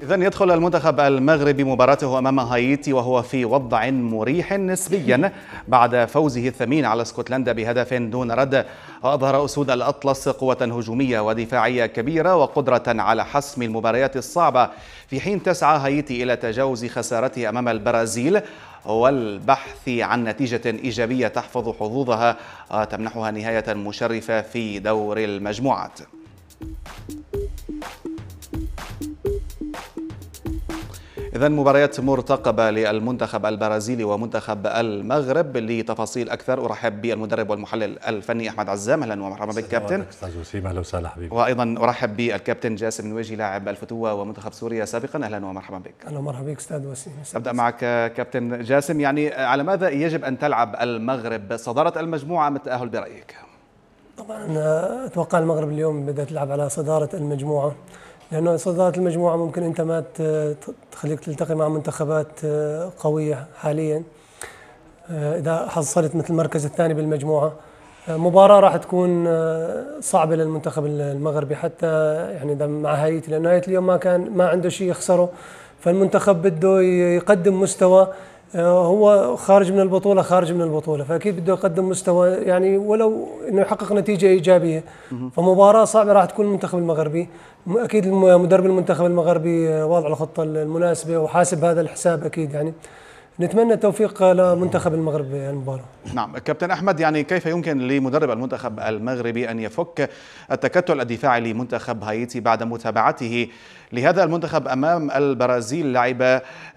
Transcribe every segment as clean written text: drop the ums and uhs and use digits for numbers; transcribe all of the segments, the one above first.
إذن يدخل المنتخب المغربي مباراته أمام هايتي وهو في وضع مريح نسبيا بعد فوزه الثمين على اسكتلندا بهدف دون رد. وأظهر أسود الأطلس قوة هجومية ودفاعية كبيرة وقدرة على حسم المباريات الصعبة، في حين تسعى هايتي إلى تجاوز خسارته أمام البرازيل والبحث عن نتيجة إيجابية تحفظ حظوظها وتمنحها نهاية مشرفة في دور المجموعات. إذن مباريات مرتقبة للمنتخب البرازيلي ومنتخب المغرب. لتفاصيل أكثر أرحب بالمدرب والمحلل الفني أحمد عزام. أهلا ومرحبا بك كابتن. أستاذ وسيم، أهلا وسهلا حبيبي. وأيضا أرحب بالكابتن جاسم نواجي لاعب الفتوة ومنتخب سوريا سابقا. أهلا ومرحبا بك. أهلا ومرحبا بك أستاذ وسيم. أبدأ معك كابتن جاسم، يعني على ماذا يجب أن تلعب المغرب؟ صدارة المجموعة أم التأهل برأيك؟ طبعا أتوقع المغرب اليوم بدأت تلعب على صدارة المجموعة، لأنه صدارة المجموعة ممكن أنت ما تخليك تلتقي مع منتخبات قوية حاليا. إذا حصلت مثل المركز الثاني بالمجموعة، مباراة راح تكون صعبة للمنتخب المغربي، حتى يعني مع هايتي، لأنه هايتي اليوم ما عنده شيء يخسره، فالمنتخب بده يقدم مستوى. هو خارج من البطولة فأكيد بده يقدم مستوى، يعني ولو إنه يحقق نتيجة إيجابية. فمباراة صعبة راح تكون المنتخب المغربي. أكيد مدرب المنتخب المغربي واضع الخطة المناسبة وحاسب هذا الحساب أكيد. يعني نتمنى التوفيق لمنتخب المغرب المباراة. نعم كابتن أحمد، يعني كيف يمكن لمدرب المنتخب المغربي أن يفك التكتل الدفاعي لمنتخب هايتي بعد متابعته لهذا المنتخب أمام البرازيل؟ لعب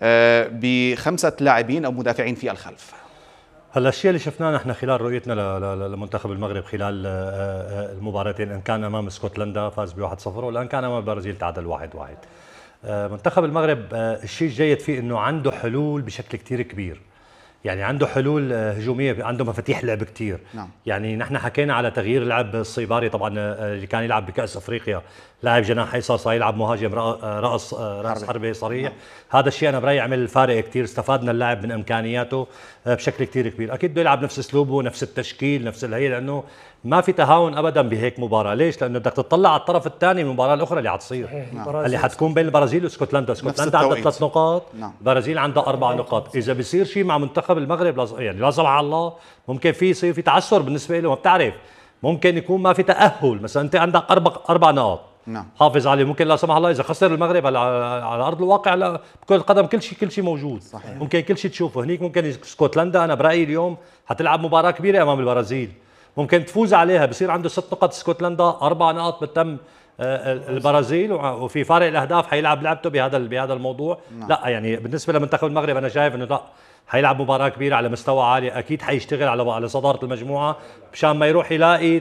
ب5 لاعبين أو مدافعين في الخلف. هلا الشيء اللي شفناه نحن خلال رؤيتنا لمنتخب المغرب خلال المباراتين، ان كان امام اسكتلندا فاز ب1-0 والان كان امام البرازيل تعادل 1-1. منتخب المغرب الشيء الجيد فيه انه عنده حلول بشكل كتير كبير، يعني عنده حلول هجوميه، عنده مفاتيح لعب كتير. نعم. يعني نحن حكينا على تغيير لعب الصيباري طبعا اللي كان يلعب بكأس افريقيا، لاعب جناح ايسر صار يلعب مهاجم راس حربي صريح. نعم. هذا الشيء انا برايي عمل فارق كتير، استفادنا اللاعب من امكانياته بشكل كتير كبير. اكيد بده يلعب نفس اسلوبه، نفس التشكيل، نفس الهي، لانه ما في تهاون ابدا بهيك مباراه. ليش؟ لانه بدك تطلع على الطرف الثاني من المباراه الاخرى اللي حتصير. نعم. اللي حتكون بين البرازيل واسكتلندا. اسكتلندا عندها 3 نقاط. نعم. البرازيل عندها 4 نقاط. اذا بيصير شيء مع منتخب المغرب يعني لا سمح الله ممكن يصير في تعثر بالنسبه له، ما بتعرف، ممكن يكون ما في تاهل. مثلا انت عندك 4 نقاط. نعم. حافظ عليه، ممكن لا سمح الله اذا خسر المغرب على ارض الواقع بكره القدم كل شيء موجود. صحيح. ممكن كل شيء تشوفه هنيك. ممكن اسكتلندا انا برايي اليوم حتلعب مباراه كبيره امام البرازيل، ممكن تفوز عليها، بصير عنده 6 نقاط اسكتلندا، 4 نقاط بتم البرازيل، وفي فارق الاهداف حيلعب لعبته بهذا الموضوع. نعم. لا يعني بالنسبه لمنتخب المغرب انا شايف انه لا، حيلعب مباراه كبيره على مستوى عالي. اكيد حيشتغل على صداره المجموعه مشان ما يروح يلاقي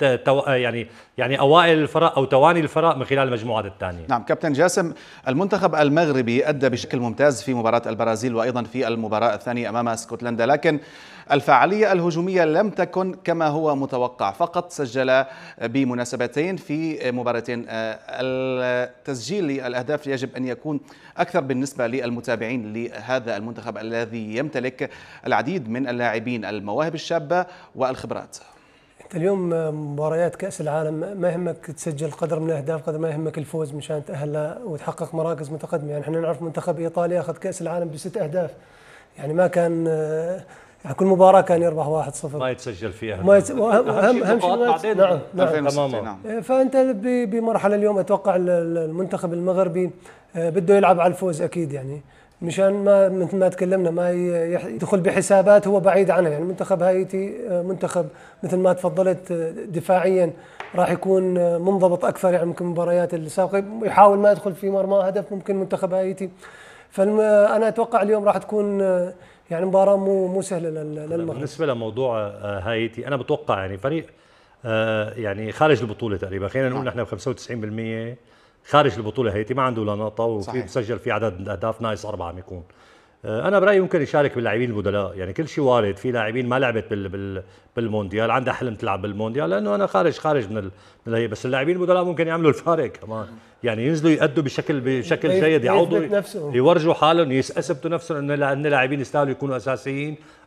يعني اوائل الفرق او تواني الفرق من خلال المجموعات الثانيه. نعم كابتن جاسم، المنتخب المغربي ادى بشكل ممتاز في مباراه البرازيل وايضا في المباراه الثانيه امام اسكتلندا، لكن الفعاليه الهجوميه لم تكن كما هو متوقع، فقط سجل بمناسبتين في مباراتين. التسجيل للاهداف يجب ان يكون اكثر بالنسبه للمتابعين لهذا المنتخب الذي يمتلك العديد من اللاعبين، المواهب الشابه والخبرات. انت اليوم مباريات كأس العالم ما يهمك تسجل قدر من الاهداف قدر ما يهمك الفوز مشان تأهل وتحقق مراكز متقدمه. يعني احنا نعرف منتخب ايطاليا اخذ كأس العالم ب6 أهداف، يعني ما كان يعني كل مباراه كان يربح 1-0 ما يتسجل فيها اهم شيء. نعم تماما. فانت بمرحله اليوم اتوقع المنتخب المغربي بده يلعب على الفوز اكيد، يعني مشان ما مثل ما تكلمنا ما يدخل بحسابات هو بعيد عنها. يعني منتخب هايتي منتخب مثل ما تفضلت دفاعيا راح يكون منضبط اكثر، يعني ممكن المباريات السابقه يحاول ما يدخل في مرمى هدف ممكن منتخب هايتي. فانا اتوقع اليوم راح تكون يعني مباراه مو سهله للمغرب. بالنسبه لموضوع هايتي انا بتوقع يعني فريق يعني خارج البطوله تقريبا، خلينا نقول نحن 95% خارج البطوله. هايتي ما عنده ولا نقطه، وفي مسجل في عدد اهداف ناقص 4 عم يكون. انا برايي ممكن يشارك باللاعبين البدلاء، يعني كل شيء وارد. في لاعبين ما لعبت بالمونديال عندها حلم تلعب بالمونديال، لانه انا خارج من هي، بس اللاعبين البدلاء ممكن يعملوا الفارق كمان، يعني ينزلوا يأدوا بشكل جيد، يعوضوا يورجوا حالهم، يثبتوا نفسهم ان اللاعبين يستاهلوا يكونوا اساسيين.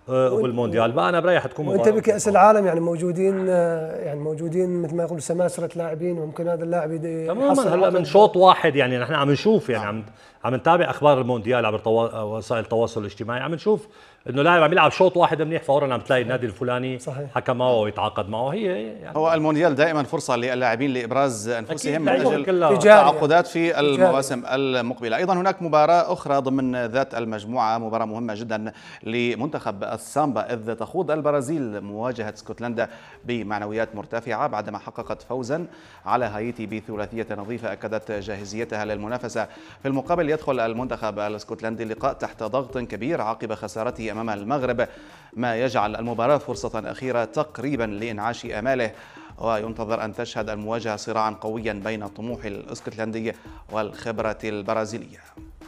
وبالمونديال بقى انا برايح تكون وانت بكاس العالم يعني موجودين مثل ما يقول سماسره لاعبين، وممكن هذا اللاعب تماما. هلا من شوط واحد يعني نحن عم نشوف يعني عم نتابع اخبار المونديال عبر وسائل التواصل الاجتماعي، عم نشوف انه لاعب عم يلعب شوط واحد منيح فورا عم تلاقي النادي الفلاني حكى معه ويتعاقد معه. هي يعني هو المونديال دائما فرصه للاعبين لابراز انفسهم من اجل يعني. تعاقدات في المواسم المقبله. ايضا هناك مباراه اخرى ضمن ذات المجموعه، مباراه مهمه جدا لمنتخب السامبا، اذ تخوض البرازيل مواجهه اسكتلندا بمعنويات مرتفعه بعدما حققت فوزا على هايتي بثلاثيه نظيفه اكدت جاهزيتها للمنافسه. في المقابل يدخل المنتخب الاسكتلندي اللقاء تحت ضغط كبير عقب خسارته امام المغرب، ما يجعل المباراه فرصه اخيره تقريبا لانعاش اماله. وينتظر أن تشهد المواجهة صراعا قويا بين الطموح الاسكتلندي والخبرة البرازيلية.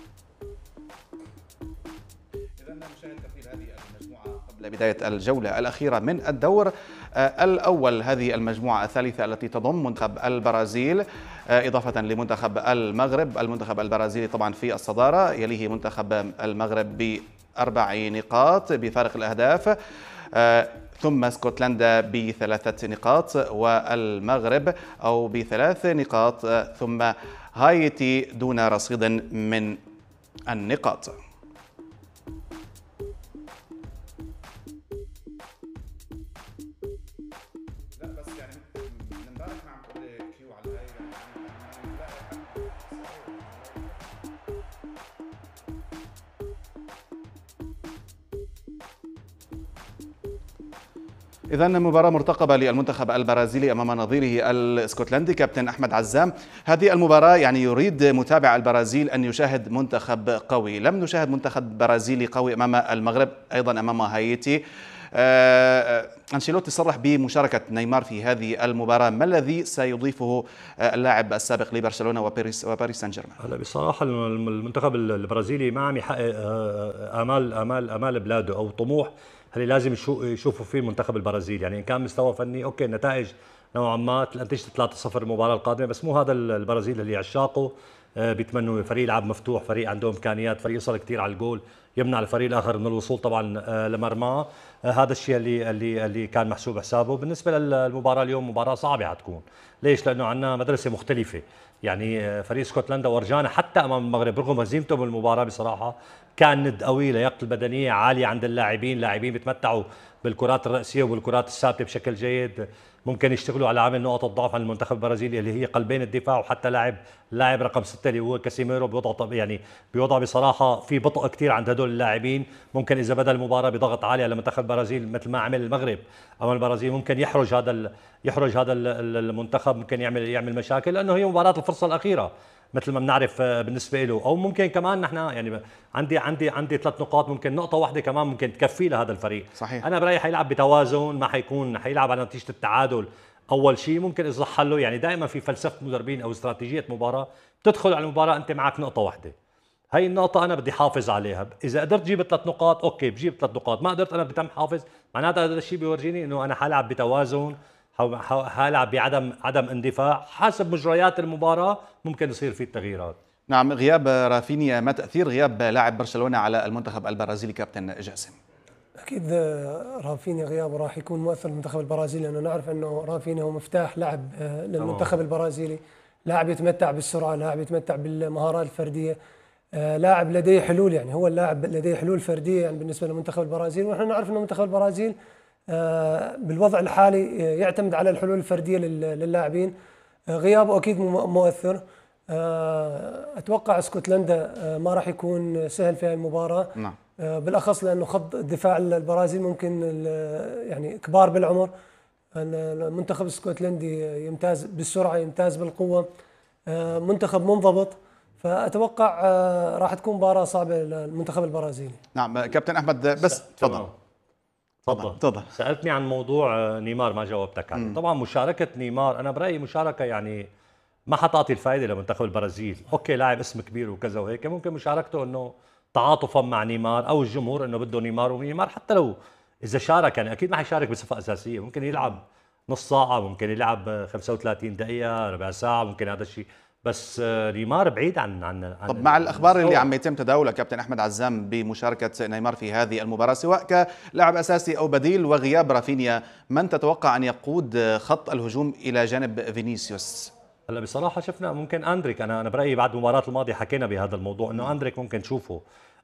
إذا نشاهد تقرير هذه المجموعة قبل بداية الجولة الأخيرة من الدور الأول. هذه المجموعة الثالثة التي تضم منتخب البرازيل إضافة لمنتخب المغرب. المنتخب البرازيلي طبعا في الصدارة، يليه منتخب المغرب ب4 نقاط بفارق الأهداف، ثم اسكتلندا ب3 نقاط، والمغرب أو ب3 نقاط، ثم هايتي دون رصيد من النقاط. إذا مباراة مرتقبة للمنتخب البرازيلي أمام نظيره الاسكتلندي. كابتن أحمد عزام، هذه المباراة يعني يريد متابع البرازيل أن يشاهد منتخب قوي. لم نشاهد منتخب برازيلي قوي أمام المغرب، أيضا أمام هايتي. أنشيلوتي صرح بمشاركة نيمار في هذه المباراة، ما الذي سيضيفه اللاعب السابق لبرشلونة وباريس سان جيرمان؟ هلا بصراحة المنتخب البرازيلي ما عم يحقق آمال بلاده أو طموح اللي لازم يشوفوا فيه المنتخب البرازيلي. يعني إن كان مستوى فني أوكي، النتائج نوعا ما نتيجة 3-0 المباراة القادمة، بس مو هذا البرازيل اللي عشاقه بيتمنوا فريق يلعب مفتوح، فريق عنده إمكانيات، فريق يصل كثير على الجول، يمنع الفريق الآخر من الوصول طبعا لمرماه. هذا الشيء اللي كان محسوب حسابه. بالنسبة للمباراة اليوم مباراة صعبة حتكون. ليش؟ لأنه عندنا مدرسة مختلفة. يعني فريق اسكتلندا ورجانا حتى امام المغرب رغم هزيمته بالمباراه بصراحه كان ند قوي، لياقته البدنيه عاليه عند اللاعبين بيتمتعوا بالكرات الرأسية وبالكرات الثابته بشكل جيد. ممكن يشتغلوا على عامل نقط الضعف عن المنتخب البرازيلي اللي هي قلبين الدفاع، وحتى لاعب رقم 6 اللي هو كاسيميرو بيوضع بصراحه في بطء كثير عند هدول اللاعبين. ممكن اذا بدا المباراه بضغط عالي على منتخب البرازيل مثل ما عمل المغرب امام البرازيل ممكن يحرج هذا المنتخب، ممكن يعمل مشاكل، لانه هي مباراه الفرصه الاخيره مثل ما بنعرف بالنسبه له. او ممكن كمان نحن يعني عندي 3 نقاط، ممكن نقطه واحده كمان ممكن تكفي لهذا الفريق. صحيح. انا برايي حيلعب بتوازن، ما حيلعب على نتيجه التعادل اول شيء. ممكن اذا صح له، يعني دائما في فلسفه مدربين او استراتيجيه مباراه، بتدخل على المباراه انت معك نقطه واحده، هي النقطة أنا بدي حافظ عليها. إذا قدرت تجيب 3 نقاط أوكي بجيب 3 نقاط، ما قدرت أنا بدي حافظ. معناتها هذا الشيء بيورجيني إنه أنا حلعب بتوازن، حلعب عدم اندفاع، حسب مجريات المباراة ممكن يصير في التغييرات. نعم، غياب رافينيا، ما تأثير غياب لاعب برشلونة على المنتخب البرازيلي كابتن جاسم؟ أكيد رافينيا غيابه راح يكون مؤثر للمنتخب البرازيلي، لأنه نعرف أنه رافينيا هو مفتاح لعب للمنتخب البرازيلي، لاعب يتمتع بالسرعة، لاعب يتمتع بالمهارات الفردية، لاعب لديه حلول، يعني هو اللاعب لديه حلول فردية يعني بالنسبة للمنتخب البرازيلي. ونحن نعرف أن منتخب البرازيل بالوضع الحالي يعتمد على الحلول الفردية للاعبين. غيابه أكيد مؤثر. أتوقع اسكتلندا ما راح يكون سهل في هذه المباراة. نعم. بالأخص لأنه خط الدفاع البرازيل ممكن يعني كبار بالعمر. المنتخب الاسكتلندي يمتاز بالسرعة، يمتاز بالقوة، منتخب منضبط. فأتوقع راح تكون مباراة صعبة للمنتخب البرازيلي. نعم كابتن أحمد، بس تفضل. سألتني عن موضوع نيمار ما جاوبتك عنه. طبعا مشاركة نيمار أنا برأيي مشاركة يعني ما حتعطي الفائدة لمنتخب البرازيل. أوكي لاعب اسم كبير وكذا وهيك، ممكن مشاركته إنه تعاطفا مع نيمار أو الجمهور إنه بده نيمار، ونيمار حتى لو إذا شارك يعني أكيد ما حيشارك بصفة أساسية، ممكن يلعب نص ساعة، ممكن يلعب 35 دقيقة، ربع ساعة، ممكن هذا الشيء. بس نيمار بعيد عن طب مع الاخبار اللي عم يتم تداولها كابتن احمد عزام بمشاركه نيمار في هذه المباراه سواء كلاعب اساسي او بديل وغياب رافينيا، من تتوقع ان يقود خط الهجوم الى جانب فينيسيوس؟ هلا بصراحه شفنا ممكن اندريك، انا برايي بعد المباراه الماضيه حكينا بهذا الموضوع انه اندريك ممكن نشوفه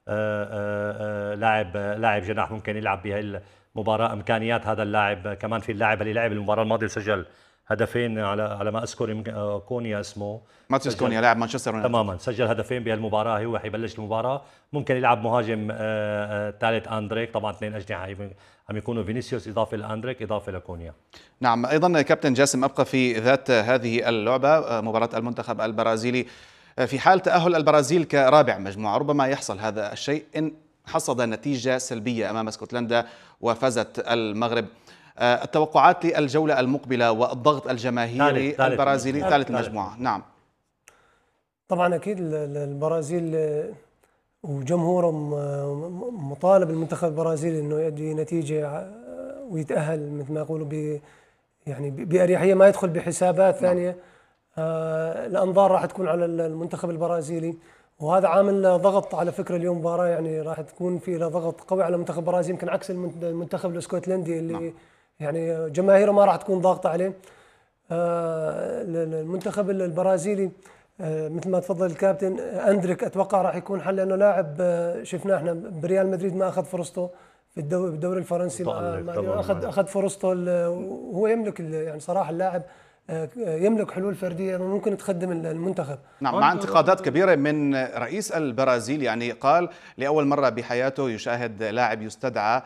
لاعب جناح ممكن يلعب بهي المباراه. امكانيات هذا اللاعب كمان، في اللاعب اللي لعب المباراه الماضيه وسجل هدفين على ما اذكر، كونيا اسمه ماتيوس كونيا لاعب مانشستر يونايتد تماما، سجل هدفين بهالمباراه، هو حيبلش المباراه. ممكن يلعب مهاجم ثالث اندريك، طبعا اثنين اجنحه عم يكونوا فينيسيوس اضافه لاندريك اضافه لكونيا. نعم، ايضا كابتن جاسم ابقى في ذات هذه اللعبه مباراه المنتخب البرازيلي، في حال تاهل البرازيل كرابع مجموعه ربما يحصل هذا الشيء ان حصد نتيجه سلبيه امام اسكتلندا وفازت المغرب. التوقعات للجوله المقبله والضغط الجماهيري البرازيلي ثالث المجموعه. نعم طبعا اكيد البرازيل وجمهورهم مطالب المنتخب البرازيلي انه يؤدي نتيجه ويتاهل مثل ما يقولوا يعني باريحيه، ما يدخل بحسابات ثانيه. الانظار راح تكون على المنتخب البرازيلي، وهذا عامل ضغط على فكره. اليوم مباراه يعني راح تكون في ضغط قوي على المنتخب البرازيلي، يمكن عكس المنتخب الاسكتلندي اللي يعني جماهيره ما راح تكون ضاغطه عليه. المنتخب البرازيلي مثل ما تفضل الكابتن اندريك اتوقع راح يكون حل، لانه لاعب شفناه احنا بريال مدريد ما اخذ فرصته في الدوري الفرنسي، اخذ فرصته وهو يملك يعني صراحه اللاعب يملك حلول فرديه ممكن تخدم المنتخب. نعم، مع انتقادات كبيره من رئيس البرازيل، يعني قال لاول مره بحياته يشاهد لاعب يستدعى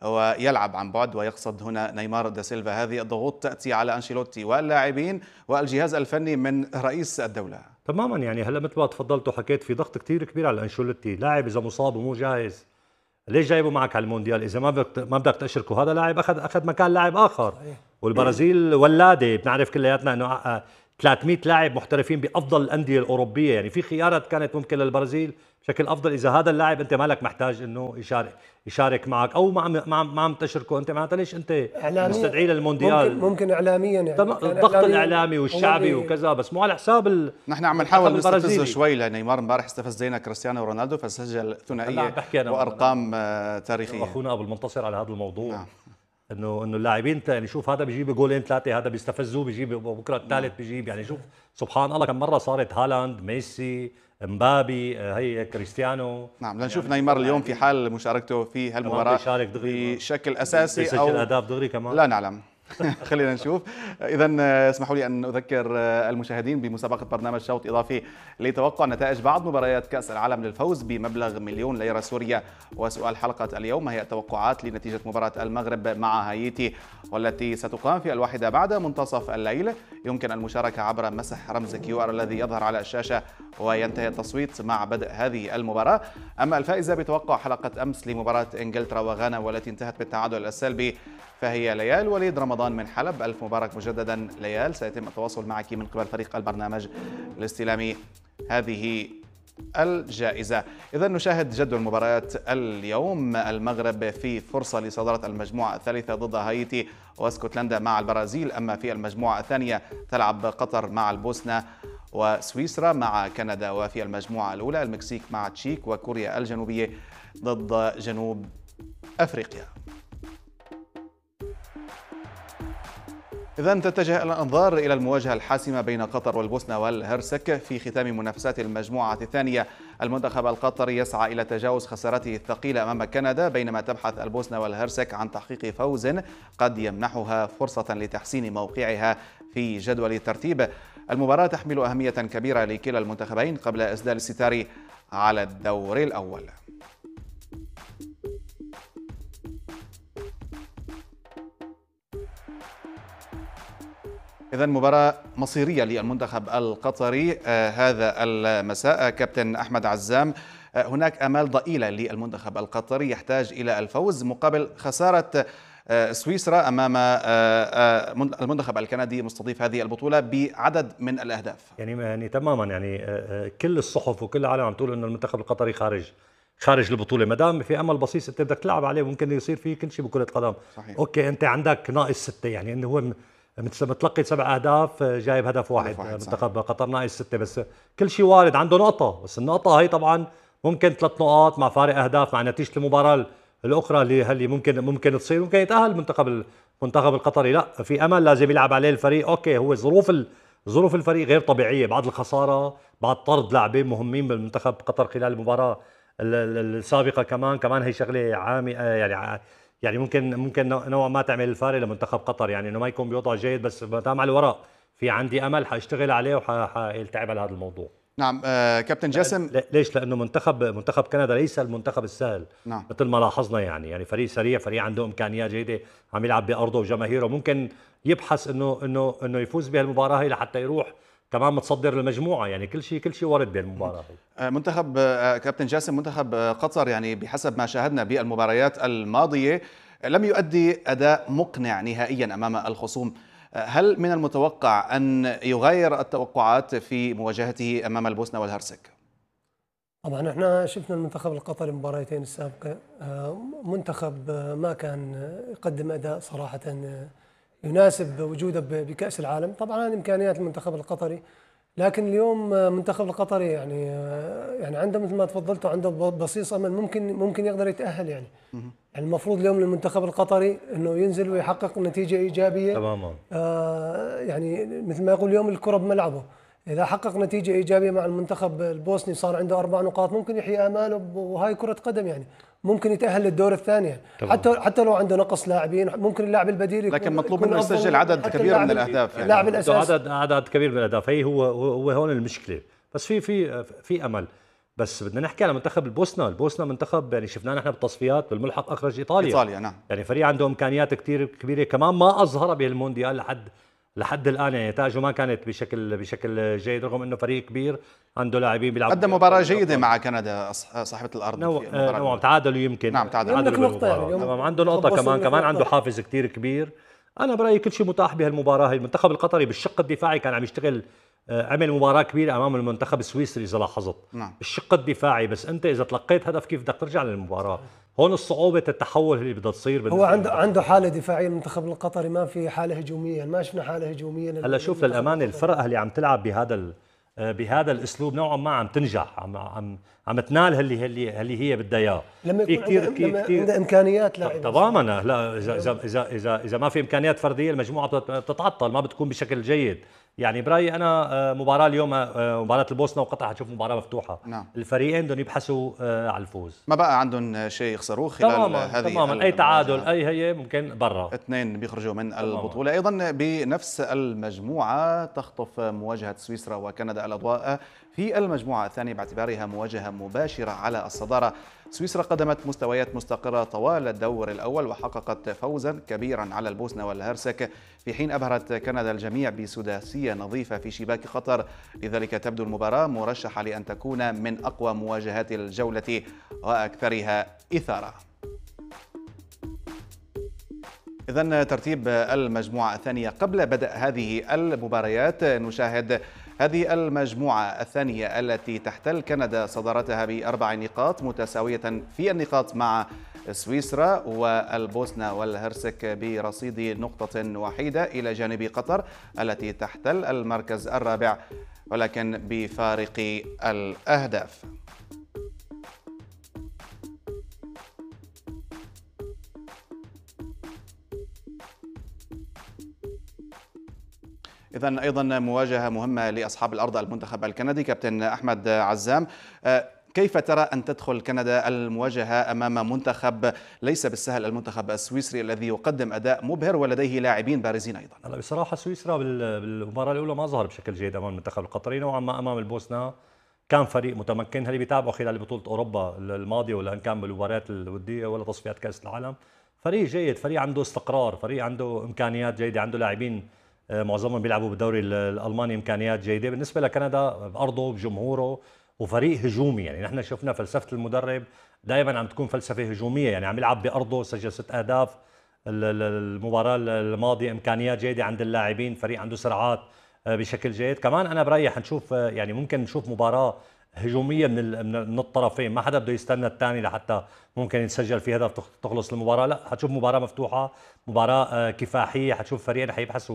ويلعب عن بعد، ويقصد هنا نيمار دا سيلفا. هذه الضغوط تأتي على أنشيلوتي واللاعبين والجهاز الفني من رئيس الدولة. تماما، يعني هلا مثل ما تفضلت وحكيت في ضغط كثير كبير على أنشيلوتي. لاعب إذا مصاب ومو جاهز ليش جايبه معك على المونديال؟ إذا ما بدك تشركه، هذا لاعب أخذ مكان لاعب آخر. والبرازيل ولادة، بنعرف كلياتنا أنه 300 لاعب محترفين بأفضل الأندية الأوروبية، يعني في خيارات كانت ممكن للبرازيل بشكل افضل. اذا هذا اللاعب انت مالك محتاج انه يشارك معك او ما عم تشركه انت، معناتها ليش انت مستدعي للمونديال؟ ممكن اعلاميا يعني الضغط الاعلامي والشعبي وكذا، بس مو على حساب نحن عم نحاول نستفزه شوي، لنيمار امبارح استفزينا كريستيانو رونالدو فسجل ثنائيه وارقام تاريخيه. اخونا ابو المنتصر على هذا الموضوع. نعم. انه اللاعبين يعني شوف هذا بيجيب جولين ثلاثه، هذا بيستفزوه بيجيب بكره الثالث بيجيب، يعني شوف سبحان الله كم مره صارت هالاند، ميسي، مبابي، هي كريستيانو. نعم، لنشوف نيمار اليوم في حال مشاركته في هالمباراه بشكل اساسي او اهداف دغري كمان لا نعلم. خلينا نشوف. اذا اسمحوا لي ان اذكر المشاهدين بمسابقه برنامج شوط اضافي لتوقع نتائج بعض مباريات كاس العالم للفوز بمبلغ 1,000,000 ليره سوريا. وسؤال حلقه اليوم: ما هي التوقعات لنتيجه مباراه المغرب مع هايتي والتي ستقام في 1 بعد منتصف الليل؟ يمكن المشاركه عبر مسح رمز QR الذي يظهر على الشاشه، وينتهي التصويت مع بدء هذه المباراه. اما الفائزه بتوقع حلقه امس لمباراه انجلترا وغانا والتي انتهت بالتعادل السلبي فهي ليال وليد رمضان من حلب. ألف مبارك مجددا ليال، سيتم التواصل معك من قبل فريق البرنامج لاستلام هذه الجائزة. إذا نشاهد جدول المباريات اليوم: المغرب في فرصة لصدارة المجموعة الثالثة ضد هايتي واسكتلندا مع البرازيل. أما في المجموعة الثانية تلعب قطر مع البوسنة وسويسرا مع كندا. وفي المجموعة الأولى المكسيك مع تشيك وكوريا الجنوبية ضد جنوب أفريقيا. إذن تتجه الأنظار إلى المواجهة الحاسمة بين قطر والبوسنة والهرسك في ختام منافسات المجموعة الثانية. المنتخب القطري يسعى إلى تجاوز خسارته الثقيلة أمام كندا، بينما تبحث البوسنة والهرسك عن تحقيق فوز قد يمنحها فرصة لتحسين موقعها في جدول الترتيب. المباراة تحمل أهمية كبيرة لكلا المنتخبين قبل إسدال الستار على الدور الأول. إذن مباراة مصيرية للمنتخب القطري هذا المساء. كابتن أحمد عزام، هناك آمال ضئيلة للمنتخب القطري، يحتاج إلى الفوز مقابل خسارة سويسرا أمام المنتخب الكندي مستضيف هذه البطولة بعدد من الأهداف. يعني تماما، يعني كل الصحف وكل العالم عم تقول إنه المنتخب القطري خارج البطولة. ما دام في أمل بسيط أنت بدك تلعب عليه، ممكن يصير فيه كل شيء بكرة قدم. صحيح. أوكي، أنت عندك ناقص 6، يعني إنه هو متلقي 7 اهداف، جايب هدف واحد. صحيح. منتخب قطر ناقص 6 بس. كل شيء وارد، عنده نقطه، بس النقطه هي طبعا ممكن 3 نقاط مع فارق اهداف، مع نتيجه المباراه الاخرى اللي ممكن تصير، ممكن يتاهل المنتخب القطري. لا، في امل لازم يلعب عليه الفريق. اوكي، هو ظروف الفريق غير طبيعيه، بعد الخساره، بعد طرد لاعبين مهمين بالمنتخب قطر خلال المباراه السابقه، كمان هي شغله عامه، يعني ممكن نوعا ما تعمل الفارق لمنتخب قطر، يعني انه ما يكون بوضع جيد، بس ما دام على الورق في عندي امل حاشتغل عليه وحيلتعب على هذا الموضوع. نعم. كابتن جاسم، ليش؟ لانه منتخب كندا ليس المنتخب السهل. نعم. مثل ما لاحظنا، يعني فريق سريع، فريق عنده امكانيات جيده، عم يلعب بارضه وجماهيره، ممكن يبحث انه يفوز بهالمباراه هي لحتى يروح كمان متصدر المجموعه. يعني كل شيء وارد بهالمباراه هي. منتخب كابتن جاسم، منتخب قطر يعني بحسب ما شاهدنا بالمباريات الماضيه لم يؤدي اداء مقنع نهائيا امام الخصوم. هل من المتوقع أن يغير التوقعات في مواجهته أمام البوسنة والهرسك؟ طبعا احنا شفنا المنتخب القطري المباراتين السابقة، منتخب ما كان يقدم أداء صراحة يناسب وجوده بكأس العالم. طبعا إمكانيات المنتخب القطري، لكن اليوم المنتخب القطري يعني عنده مثل ما تفضلتوا، عنده بصيص امل، ممكن يقدر يتاهل يعني. يعني المفروض اليوم للمنتخب القطري انه ينزل ويحقق نتيجه ايجابيه تماما. يعني مثل ما يقول اليوم الكره بملعبه. اذا حقق نتيجه ايجابيه مع المنتخب البوسني صار عنده 4 نقاط، ممكن يحيي اماله، وهاي كره قدم يعني، ممكن يتاهل للدور الثاني يعني. حتى لو عنده نقص لاعبين، ممكن اللاعب البديل لكن مطلوب منه يسجل عدد كبير من الاهداف، يعني اللاعب الاساسي عدد كبير من الاهداف. هي هو هون المشكله. بس في امل. بس بدنا نحكي على منتخب البوسنة منتخب يعني شفناه نحن بالتصفيات، بالملحق اخرج ايطاليا. نعم. يعني فريق عنده امكانيات كثير كبيره، كمان ما اظهر بالمونديال لحد الان. يعني نتائجه ما كانت بشكل جيد، رغم انه فريق كبير عنده لاعبين بيلعبوا. قدم مباراه جيده مع كندا صاحبه الارض. نوع تعادلوا يمكن. نعم، تعادلوا بالمباراه. تمام، عنده نقطه، كمان عنده حافز كثير كبير. انا برايي كل شيء متاح بهالمباراه هي. المنتخب القطري بالشق الدفاعي كان عم يشتغل، عمل مباراة كبيرة أمام المنتخب السويسري إذا لاحظت. نعم. بالشق الدفاعي، بس أنت إذا تلقيت هدف كيف بدك ترجع للمباراة؟ هون الصعوبة التحول اللي بدها تصير. هو عنده حالة دفاعية المنتخب القطري، ما في حالة هجومية، ما شفنا حالة هجومية. هلا شوف، للأمانة الفرق اللي عم تلعب بهذا الأسلوب نوعا ما عم تنجح، عم تنال اللي هي بدها إياه. لما يكون عنده إمكانيات لاعب تماما. لا، إذا ما في إمكانيات فردية المجموعة بتتعطل، ما بتكون بشكل جيد. يعني برايي انا مباراه اليوم، مباراه البوسنه وقطر حتشوف مباراه مفتوحه. نعم. الفريقين بدهم يبحثوا على الفوز، ما بقى عندهم شيء يخسروه خلال هذه. تماما. اي تعادل هي ممكن برا، 2 بيخرجوا من البطوله. ايضا بنفس المجموعه تخطف مواجهه سويسرا وكندا الاضواء في المجموعه الثانيه باعتبارها مواجهه مباشره على الصداره. سويسرا قدمت مستويات مستقرة طوال الدور الأول وحققت فوزا كبيرا على البوسنة والهرسك، في حين أبهرت كندا الجميع بسداسية نظيفة في شباك قطر. لذلك تبدو المباراة مرشحة لأن تكون من أقوى مواجهات الجولة وأكثرها إثارة. إذن ترتيب المجموعة الثانية قبل بدء هذه المباريات، نشاهد هذه المجموعة الثانية التي تحتل كندا صدارتها ب4 نقاط متساوية في النقاط مع سويسرا، والبوسنة والهرسك برصيد نقطة واحدة، إلى جانب قطر التي تحتل المركز الرابع ولكن بفارق الأهداف. إذن أيضا مواجهة مهمة لأصحاب الأرض المنتخب الكندي. كابتن أحمد عزام، كيف ترى أن تدخل كندا المواجهة أمام منتخب ليس بالسهل، المنتخب السويسري الذي يقدم أداء مبهر ولديه لاعبين بارزين أيضا؟ هلا بصراحة سويسرا بالمباراة الأولى ما ظهر بشكل جيد أمام المنتخب القطري. نوعا ما أمام البوسنة كان فريق متمكن. هل بيتابعوا خلال بطولة أوروبا الماضية ولا إن كان بالمباريات الودية ولا تصفيات كأس العالم؟ فريق جيد، فريق عنده استقرار، فريق عنده إمكانيات جيدة، عنده لاعبين معظمهم بيلعبوا بالدوري الألماني، إمكانيات جيدة. بالنسبة لكندا بأرضه بجمهوره وفريق هجومي، يعني نحن شفنا فلسفة المدرب دائما عم تكون فلسفة هجومية، يعني عم يلعب بأرضه، سجل 6 أهداف المباراة الماضية. إمكانيات جيدة عند اللاعبين، فريق عنده سرعات بشكل جيد. كمان أنا برأيي حنشوف، يعني ممكن نشوف مباراة هجومية من الطرفين، ما حدا بده يستنى الثاني لحتى ممكن يتسجل في هدف تخلص المباراة. لا، حتشوف مباراة مفتوحة، مباراة كفاحية، حتشوف فريقين حيبحثوا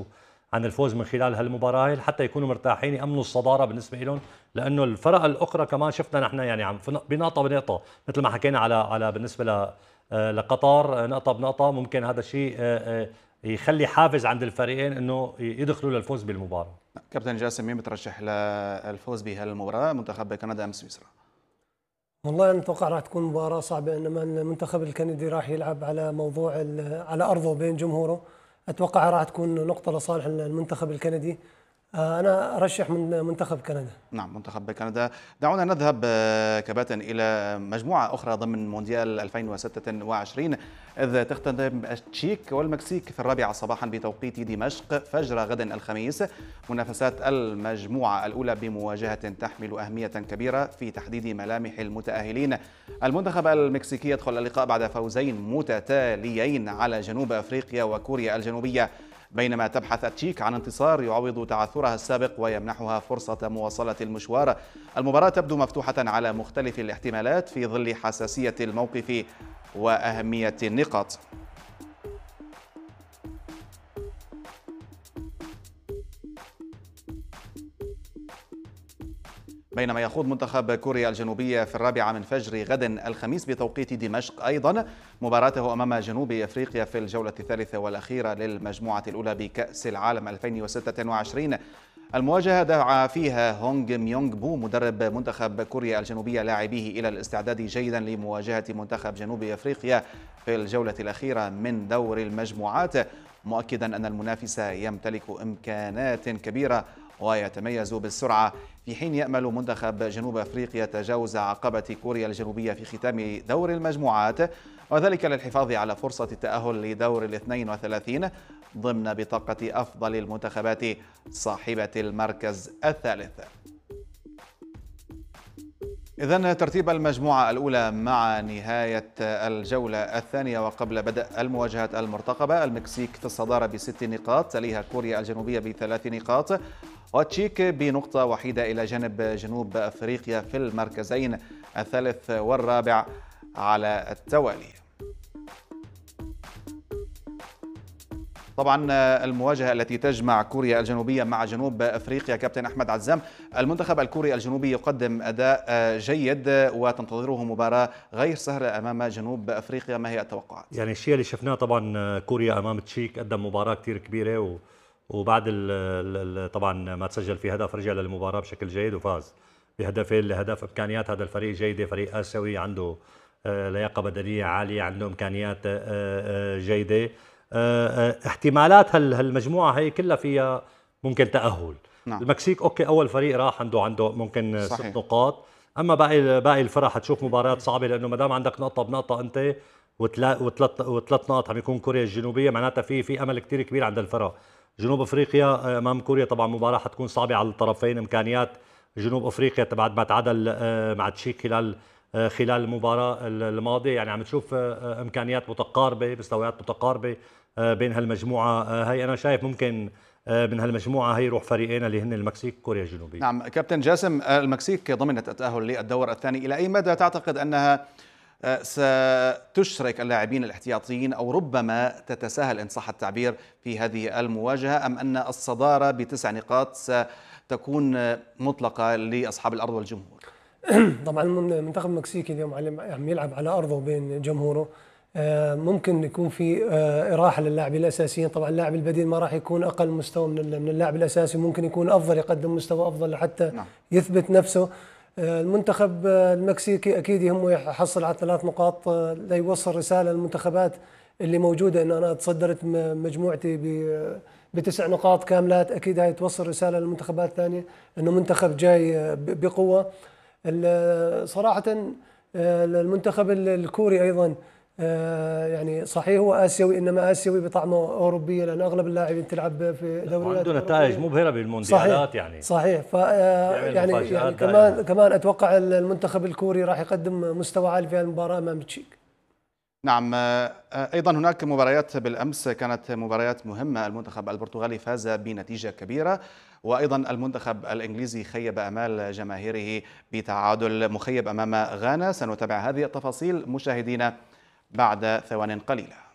عن الفوز من خلال هالمباراه حتى يكونوا مرتاحين يامنوا الصداره بالنسبه لهم، لانه الفرق الاخرى كمان شفنا نحن يعني عم بنقطه بنقطه مثل ما حكينا على بالنسبه لقطر نقطه بنقطه، ممكن هذا الشيء يخلي حافز عند الفريقين انه يدخلوا للفوز بالمباراه. كابتن جاسم، مين بترشح للفوز بهالمباراه، منتخب كندا ام سويسرا؟ والله أنا أتوقع راح تكون مباراة صعبة، إنما المنتخب الكندي راح يلعب على موضوع على أرضه بين جمهوره. أتوقع راح تكون نقطة لصالح المنتخب الكندي. أنا أرشح من منتخب كندا. نعم، منتخب كندا. دعونا نذهب كباتن إلى مجموعة أخرى ضمن مونديال 2026، إذ تختتم التشيك والمكسيك في 4 صباحا بتوقيت دمشق فجر غد الخميس منافسات المجموعة الأولى بمواجهة تحمل أهمية كبيرة في تحديد ملامح المتأهلين. المنتخب المكسيكي يدخل اللقاء بعد فوزين متتاليين على جنوب أفريقيا وكوريا الجنوبية، بينما تبحث التشيك عن انتصار يعوض تعثرها السابق ويمنحها فرصة مواصلة المشوار. المباراة تبدو مفتوحة على مختلف الاحتمالات في ظل حساسية الموقف وأهمية النقاط. بينما يخوض منتخب كوريا الجنوبية في 4 من فجر غد الخميس بتوقيت دمشق أيضا مباراته أمام جنوب أفريقيا في الجولة الثالثة والأخيرة للمجموعة الأولى بكأس العالم 2026. المواجهة دعا فيها هونغ ميونغ بو مدرب منتخب كوريا الجنوبية لاعبيه إلى الاستعداد جيدا لمواجهة منتخب جنوب أفريقيا في الجولة الأخيرة من دور المجموعات، مؤكدا أن المنافس يمتلك إمكانات كبيرة ويتميز بالسرعة، في حين يأمل منتخب جنوب أفريقيا تجاوز عقبة كوريا الجنوبية في ختام دور المجموعات، وذلك للحفاظ على فرصة التأهل لدور 32 ضمن بطاقة أفضل المنتخبات صاحبة المركز الثالث. إذن ترتيب المجموعة الأولى مع نهاية الجولة الثانية وقبل بدء المواجهات المرتقبة: المكسيك في الصدارة ب6 نقاط، تليها كوريا الجنوبية ب3 نقاط، والتشيك بنقطة وحيدة إلى جانب جنوب أفريقيا في المركزين الثالث والرابع على التوالي. طبعا المواجهة التي تجمع كوريا الجنوبية مع جنوب أفريقيا، كابتن أحمد عزام، المنتخب الكوري الجنوبي يقدم أداء جيد وتنتظره مباراة غير سهلة أمام جنوب أفريقيا، ما هي التوقعات؟ يعني الشيء اللي شفناه طبعا كوريا أمام تشيك قدم مباراة كتير كبيرة وبعد طبعا ما تسجل في هدف رجع للمباراة بشكل جيد وفاز بهدفين لهدف. إمكانيات هذا الفريق جيدة، فريق آسيوي عنده لياقة بدنية عالية، عنده إمكانيات جيدة. احتمالات هالمجموعة هي كلها فيها ممكن تأهل. نعم. المكسيك اوكي اول فريق راح عنده ممكن صحيح. 6 نقاط، اما باقي الفرق حتشوف مباريات صعبة، لانه ما دام عندك نقطة بنقطة انت وثلاث نقط عم يكون كوريا الجنوبية، معناتها في امل كتير كبير عند الفرق. جنوب افريقيا امام كوريا طبعا مباراة حتكون صعبة على الطرفين. امكانيات جنوب افريقيا بعد ما تعادل مع تشيك خلال المباراة الماضية، يعني عم تشوف امكانيات متقاربة، مستويات متقاربة بين هالمجموعة هي. أنا شايف ممكن من هالمجموعة هي يروح فريقين اللي هن المكسيك وكوريا الجنوبية. نعم كابتن جاسم، المكسيك ضمنت التأهل للدور الثاني، إلى أي مدى تعتقد أنها ستشرك اللاعبين الاحتياطيين أو ربما تتساهل إن صح التعبير في هذه المواجهة، أم أن الصدارة ب9 نقاط ستكون مطلقة لأصحاب الأرض والجمهور؟ طبعا المنتخب المكسيكي اليوم عم يلعب على أرضه بين جمهوره، ممكن يكون في إراحة للاعبين الأساسيين. طبعا اللاعب البديل ما راح يكون أقل مستوى من اللاعب الأساسي، ممكن يكون أفضل، يقدم مستوى أفضل لحتى يثبت نفسه. المنتخب المكسيكي أكيد يهمه يحصل على 3 نقاط ليوصل رسالة للمنتخبات اللي موجودة إن أنا تصدرت مجموعتي ب9 نقاط كاملات. أكيد هاي توصل رسالة للمنتخبات الثانية إنه منتخب جاي بقوة. صراحة المنتخب الكوري أيضا يعني صحيح هو آسيوي، إنما آسيوي بطعمه أوروبية، لأن أغلب اللاعبين تلعب في دوريات عنده نتائج مبهرة بالمونديالات. صحيح يعني كمان أتوقع المنتخب الكوري راح يقدم مستوى عالي في المباراة أمام تشيك. نعم، أيضا هناك مباريات بالأمس كانت مباريات مهمة. المنتخب البرتغالي فاز بنتيجة كبيرة، وأيضا المنتخب الإنجليزي خيب أمال جماهيره بتعادل مخيب أمام غانا. سنتابع هذه التفاصيل مشاهدينا بعد ثوان قليلة.